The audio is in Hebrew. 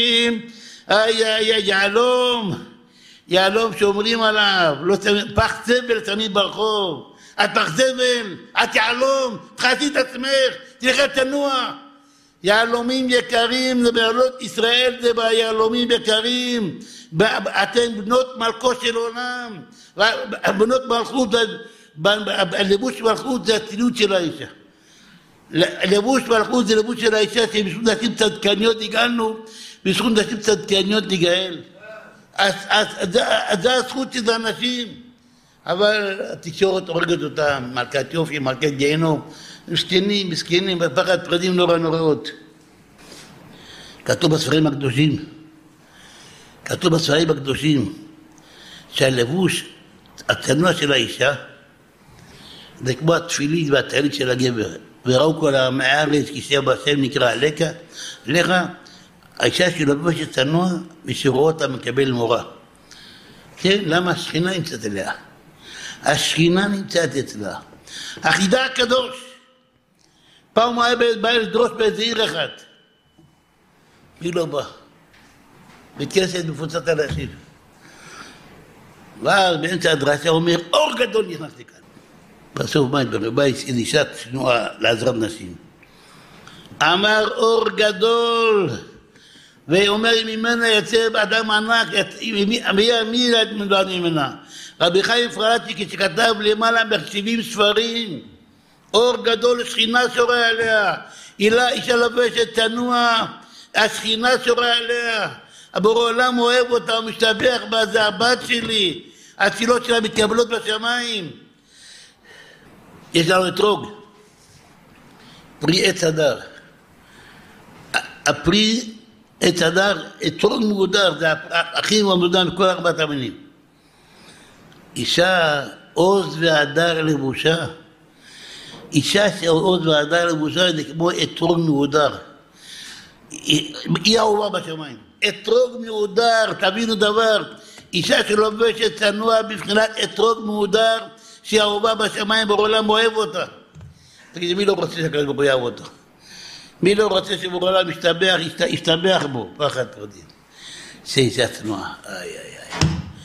יהלום, יהלום שאומרים עליו, פח זבל תמיד ברחוב, את פח זבל, את יהלום, תחזי את עצמך, תלכה תנוע. יהלומים יקרים, זה בעלות ישראל, זה ביהלומים יקרים, אתם בנות מלכו של עולם, בנות מלכות, הלבוש מלכות זה הצילות של האישה. לבוש מלכות זה לבוש של האישה, שבזכות נשים צדקניות הגענו, בזכות נשים צדקניות נגאל. אז זה הזכות של האנשים. אבל התקשורת הורגת אותם, מלכת יופי, מלכת גיהנום, מסכנים, מסכנים, בפחד פרדים נוראות. כתוב בספרים הקדושים, שהלבוש הצנוע של האישה זה כמו התפילית והתעלית של הגבר. וראו כל העמי הארץ, כיסא בהשם נקרא לך, האישה שלובשת צנוע, משורו אותה מקבל מורה. כן? למה? השכינה נמצאת אליה. השכינה נמצאת אצלה. החידה הקדוש. פעם הוא היה בא לדרוש באיזה עיר אחת. מי לא בא? בית כנסת מפוצץ על האנשים. ואז באמצע הדרשה הוא אומר, אור גדול נכנסתי כאן. בסוף בא אישה צנועה לעזרת נשים. אמר אור גדול, ואומר ממנה יצא אדם ענק, מי נולד ממנה? רבי חיים פרלצ'י שכתב למעלה מ-70 ספרים, אור גדול, שכינה שורה עליה, אישה לבשת צנוע, השכינה שורה עליה, הבורא עולם אוהב אותה, הוא משתבח בה, זה הבת שלי, התפילות שלה מתקבלות בשמיים. יש לנו אתרוג, פרי עץ הדר. הפרי עץ הדר, אתרוג מגודר, זה הכי מגודר מכל 4 המינים. אישה עוז והדר לבושה. אישה שעוז והדר לבושה זה כמו אתרוג מגודר. היא אהובה בשמיים. אתרוג מגודר, תבינו דבר. אישה שלובשת צנוע בבחינת אתרוג מגודר, שהיא אהובה בשמיים, בעולם אוהב אותה. תגיד, מי לא רוצה שהקדוש ברוך הוא יאהב אותו? מי לא רוצה שבעולם ישתבח בו? פחד פרדים. שאישה צנועה. איי איי איי.